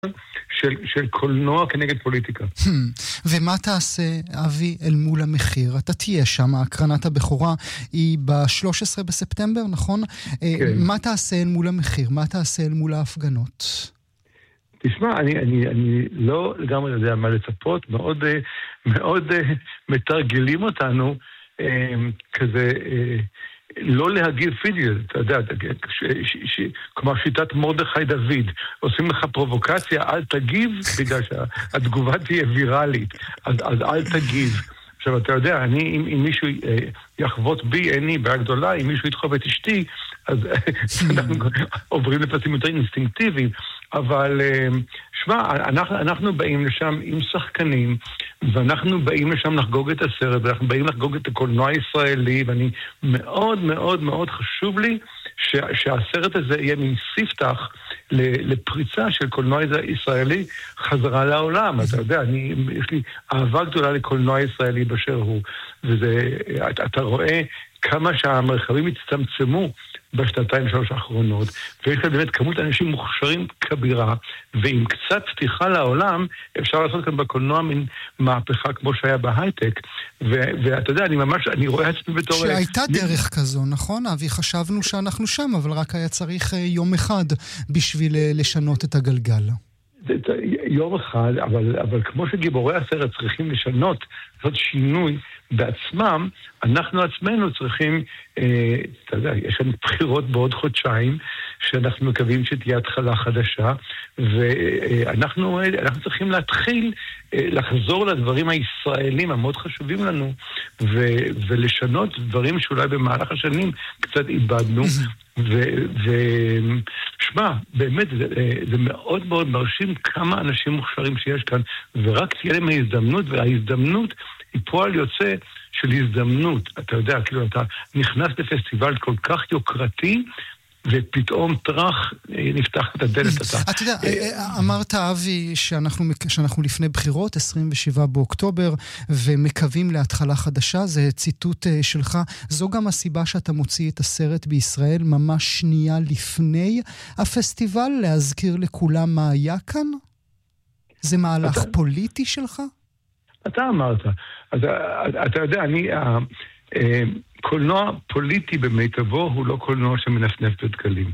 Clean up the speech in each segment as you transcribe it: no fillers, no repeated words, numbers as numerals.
של קולנוע כנגד פוליטיקה. ומה תעשה, אבי, אל מול המחיר? אתה תהיה שם, הקרנת הבכורה היא ב-13 בספטמבר, נכון? כן. מה תעשה אל מול המחיר? מה תעשה אל מול ההפגנות? תשמע, אני לא לגמרי יודע מה לצפות, מאוד מתרגלים אותנו כזה לא להגיב פיזית, אתה יודע, כמו שיטת מרדכי דוד, עושים לך פרובוקציה, אל תגיב, בגלל שהתגובה תהיה ויראלית, אז אל תגיב. עכשיו, אתה יודע, אם מישהו יחוות בי, אין לי בעיה גדולה, אם מישהו ידחוף את אשתי, אז אנחנו עוברים לפסים יותר אינסטינקטיביים, אבל שמע, אנחנו באים לשם עם שחקנים, ואנחנו באים לשם לחגוג את הסרט, ואנחנו באים לחגוג את הקולנוע הישראלי, ואני מאוד מאוד מאוד חשוב לי שהסרט הזה יהיה מין ספתח לפריצה של קולנוע ישראלי חזרה לעולם. אתה יודע, יש לי אהבה גדולה לקולנוע ישראלי באשר הוא, ואתה רואה כמה שהמרחבים הצטמצמו בשנתיים שלוש האחרונות, ויש כאן באמת כמות אנשים מוכשרים כבירה, ועם קצת פתיחה לעולם, אפשר לעשות כאן בקולנוע מין מהפכה כמו שהיה בהייטק, ואתה יודע, אני רואה עצמי בתור... שהייתה דרך כזו, נכון? אבי, חשבנו שאנחנו שם, אבל רק היה צריך יום אחד בשביל לשנות את הגלגל. יום אחד, אבל כמו שגיבורי הסרט צריכים לשנות, לעשות שינוי בעצמם, אנחנו עצמנו צריכים, אתה יודע, יש לנו בחירות בעוד חודשיים, שאנחנו מקווים שתהיה התחלה חדשה, ואנחנו צריכים להתחיל לחזור לדברים הישראלים המאוד חשובים לנו, ולשנות דברים שאולי במהלך השנים קצת איבדנו, ושמע, באמת, זה מאוד מאוד מרשים כמה אנשים מוכשרים שיש כאן, ורק תהיה להם ההזדמנות, וההזדמנות היא פועל יוצא של הזדמנות. אתה יודע, כאילו אתה נכנס לפסטיבל כל כך יוקרתי, ופתאום טרח נפתח את הדלת. אתה יודע, אמרת אבי שאנחנו לפני בחירות, 27 באוקטובר, ומקווים להתחלה חדשה, זה ציטוט שלך. זו גם הסיבה שאתה מוציא את הסרט בישראל ממש שנייה לפני הפסטיבל, להזכיר לכולם מה היה כאן? זה מהלך פוליטי שלך? אתה אמרת. אתה יודע, קולנוע פוליטי במיטבו הוא לא קולנוע שמנפנף בדגלים.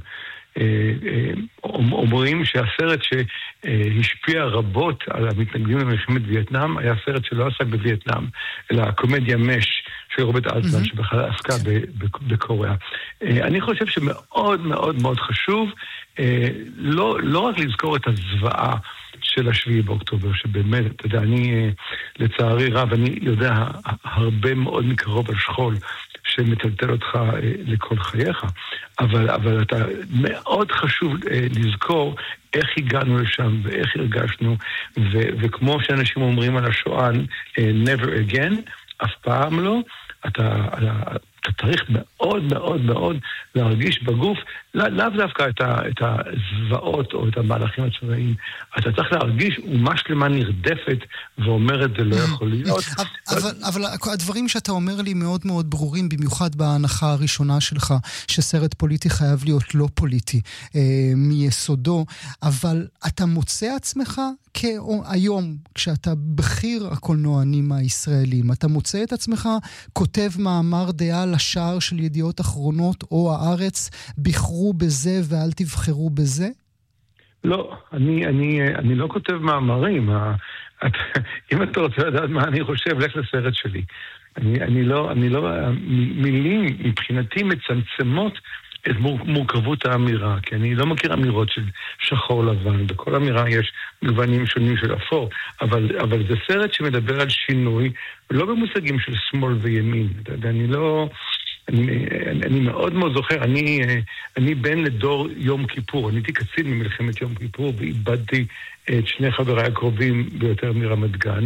אומרים שהסרט שהשפיע רבות על המתנגדים למלחמת וייטנאם היה סרט שלא עסק בווייטנאם, אלא הקומדיה מש של רוברט אלטמן שבכלל עסקה בקוריאה. אני חושב שמאוד מאוד מאוד חשוב לא רק לזכור את הזוועה של השביעי באוקטובר, שבאמת, אתה יודע, לצערי רב, אני יודע הרבה מאוד מקרוב על שכול שמטלטל אותך לכל חייך, אבל אתה מאוד חשוב לזכור איך הגענו לשם ואיך הרגשנו, וכמו שאנשים אומרים על השואה, never again, אף פעם לא, אתה צריך מאוד מאוד מאוד להרגיש בגוף, לאו דווקא את הזוועות או את המהלכים הצבאיים. אתה צריך להרגיש אומה שלמה נרדפת ואומרת זה לא יכול להיות. אבל הדברים שאתה אומר לי מאוד מאוד ברורים, במיוחד בהנחה הראשונה שלך, שסרט פוליטי חייב להיות לא פוליטי מיסודו, אבל אתה מוצא עצמך היום, כשאתה בכיר הקולנוענים הישראלים, אתה מוצא את עצמך כותב מאמר דעה לשער של ידיעות אחרונות או הארץ, בחרו בזה ואל תבחרו בזה? לא, אני לא כותב מאמרים. אם אתה רוצה לדעת מה אני חושב, לך לסרט שלי. מילים מבחינתי מצמצמות את מורכבות האמירה, כי אני לא מכיר אמירות של שחור לבן, בכל אמירה יש גוונים שונים של אפור, אבל זה סרט שמדבר על שינוי, לא במושגים של שמאל וימין. אני מאוד מאוד זוכר, אני בן לדור יום כיפור, אני הייתי קצין ממלחמת יום כיפור, ואיבדתי את שני חבריי הקרובים ביותר מרמת גן,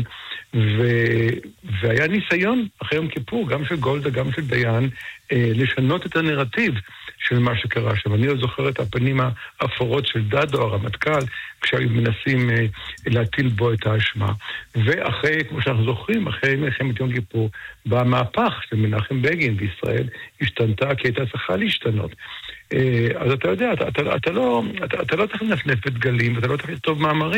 והיה ניסיון אחרי יום כיפור, גם של גולדה, גם של דיין, לשנות את הנרטיב של מה שקרה שם. אני עוד זוכר את הפנים האפורות של דדו, הרמטכ"ל, כשהיו מנסים להטיל בו את האשמה. ואחרי, כמו שאנחנו זוכרים, אחרי מלחמת יום כיפור, בא מהפך של מנחם בגין בישראל, השתנתה כי הייתה צריכה להשתנות. אז אתה יודע, אתה לא צריך לנפנף בדגלים, אתה לא צריך לכתוב מאמרים,